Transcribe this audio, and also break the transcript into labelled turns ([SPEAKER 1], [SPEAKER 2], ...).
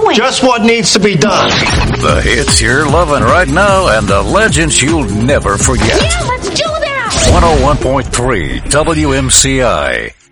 [SPEAKER 1] doing?
[SPEAKER 2] Just what needs to be done.
[SPEAKER 3] The hits you're loving right now and the legends you'll never forget.
[SPEAKER 1] Yeah, let's do that!
[SPEAKER 3] 101.3 WMCI.